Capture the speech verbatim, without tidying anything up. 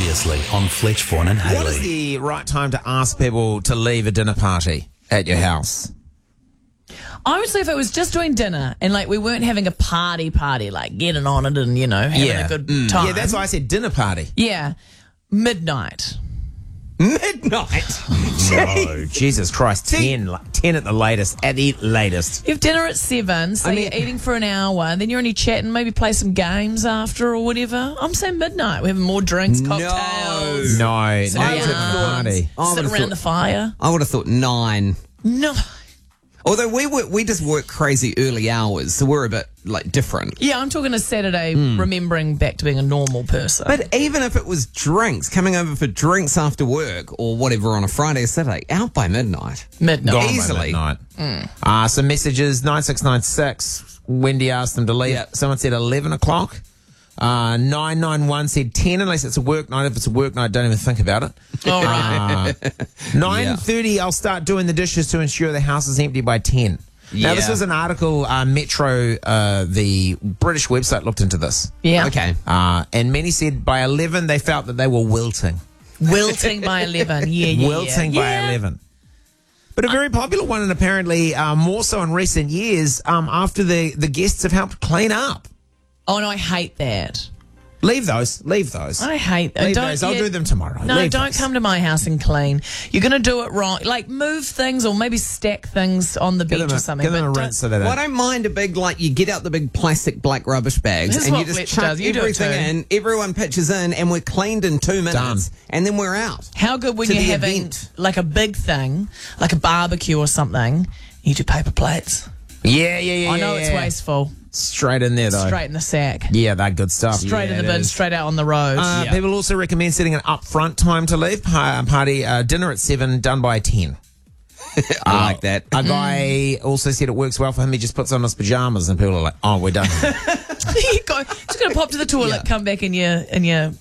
Previously on Fletch, Vaughan and Haley. What is the right time to ask people to leave a dinner party at your house? I would say if it was just doing dinner and like we weren't having a party party, like getting on it and, you know, having Yeah. a good Mm. time. Yeah, that's why I said dinner party. Yeah. Midnight. Midnight? No, Jesus Christ. Ten, like, ten at the latest. At the latest. You have dinner at seven, so I mean- you're eating for an hour, and then you're only chatting, maybe play some games after or whatever. I'm saying midnight. We're having more drinks, No. cocktails. No, sit no around, to the party. I sit would've around thought- the fire. I would have thought nine. No. Although we work, we just work crazy early hours, so we're a bit like different. Yeah, I'm talking a Saturday, remembering back to being a normal person. But even if it was drinks, coming over for drinks after work or whatever on a Friday or Saturday, out by midnight. midnight. Gone by Easily. midnight. Uh, some messages, nine six nine six. Wendy asked them to leave. Yep. Someone said eleven o'clock. Uh, nine nine one said ten, unless it's a work night. If it's a work night, don't even think about it. All right. Uh, nine thirty, I'll start doing the dishes to ensure the house is empty by ten. Now, this Yeah. was an article, uh, Metro, uh, the British website, looked into this. Yeah. Okay. Uh, and many said by eleven, they felt that they were wilting. Wilting by eleven. Yeah, yeah, wilting yeah. by Yeah. eleven. But a very popular one, and apparently uh, more so in recent years, um, after the, the guests have helped clean up. Oh, no, I hate that. Leave those. Leave those. I hate that. Leave Don't, those. I'll yeah, do them tomorrow. No, Leave don't those. come to my house and clean. You're going to do it wrong. Like, move things or maybe stack things on the Give beach them or a, something. give them a but don't- rinse so they Well, I don't. don't mind a big, like, you get out the big plastic black rubbish bags This is and you what just Fletch chuck does. You do it everything too. in, everyone pitches in, and we're cleaned in two minutes. Done. And then we're out. How good when To you're the having event. like a big thing, like a barbecue or something, you do paper plates. Yeah, yeah, yeah. I know yeah, it's yeah. wasteful. Straight in there, though. Straight in the sack. Yeah, they're good stuff. Straight Yeah, in the it bin, is. straight out on the road. Uh, Yeah. People also recommend setting an upfront time to leave. Pa- Party uh, dinner at seven, done by ten. I like that. A guy also said it works well for him. He just puts on his pajamas, and people are like, "Oh, we're done." you go, just going to pop to the toilet, Yeah. come back in your in your